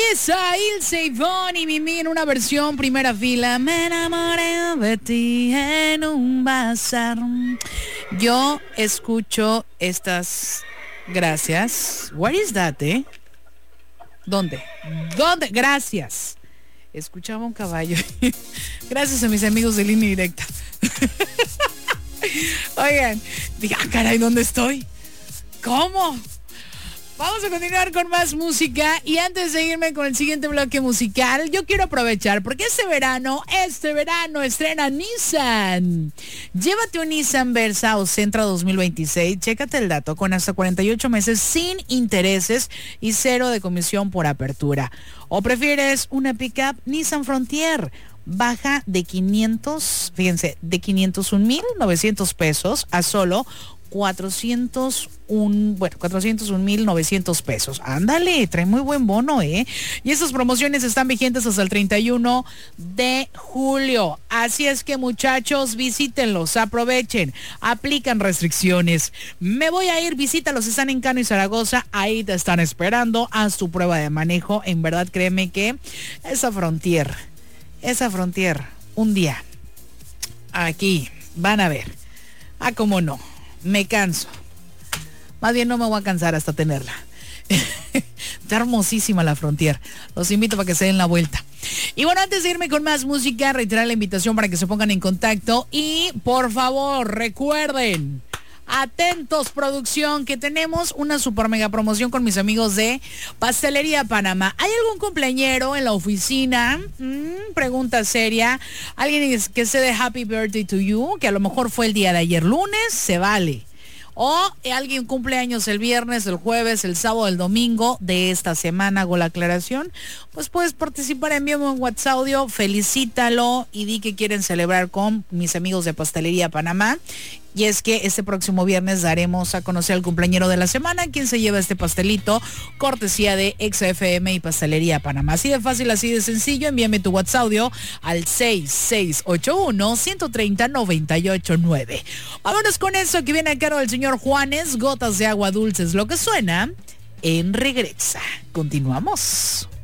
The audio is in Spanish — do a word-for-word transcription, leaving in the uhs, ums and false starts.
Melissa, Ilse y Bonnie Mimi en una versión primera fila. Me enamoré de ti en un bazar. Yo escucho estas... Gracias. What is that, eh? ¿Dónde? ¿Dónde? Gracias. Escuchaba un caballo. Gracias a mis amigos de Línea Directa. Oigan, diga, ah, caray, ¿dónde estoy? ¿Cómo? Vamos a continuar con más música y antes de irme con el siguiente bloque musical, yo quiero aprovechar porque este verano, este verano estrena Nissan. Llévate un Nissan Versa o Sentra dos mil veintiséis, chécate el dato, con hasta cuarenta y ocho meses sin intereses y cero de comisión por apertura. O prefieres una pickup Nissan Frontier. Baja de quinientos, fíjense, de quinientos un mil novecientos pesos a solo cuatrocientos uno, bueno, cuatrocientos un mil novecientos pesos. Ándale, trae muy buen bono, ¿eh? Y estas promociones están vigentes hasta el treinta y uno de julio. Así es que, muchachos, visítenlos, aprovechen, aplican restricciones. Me voy a ir, visítalos, están en Cano y Zaragoza, ahí te están esperando, haz tu prueba de manejo. En verdad, créeme que esa Frontier, esa Frontier, un día, aquí, van a ver. Ah, cómo no. Me canso. Más bien no me voy a cansar hasta tenerla. Está hermosísima la Frontier. Los invito para que se den la vuelta. Y bueno, antes de irme con más música, reiterar la invitación para que se pongan en contacto. Y por favor, recuerden, atentos producción, que tenemos una super mega promoción con mis amigos de Pastelería Panamá. ¿Hay algún cumpleañero en la oficina? Mm, pregunta seria. ¿Alguien que se dé happy birthday to you? Que a lo mejor fue el día de ayer lunes, se vale. O alguien cumple años el viernes, el jueves, el sábado, el domingo de esta semana, hago la aclaración, pues puedes participar, envíame un WhatsApp audio, felicítalo y di que quieren celebrar con mis amigos de Pastelería Panamá. Y es que este próximo viernes daremos a conocer al cumpleañero de la semana, quien se lleva este pastelito, cortesía de X F M y Pastelería Panamá. Así de fácil, así de sencillo, envíame tu WhatsApp audio al seis seis ocho uno, uno tres cero, nueve ocho nueve. Vámonos con eso que viene a cargo del señor Juanes, Gotas de Agua Dulces, lo que suena en Regresa. Continuamos.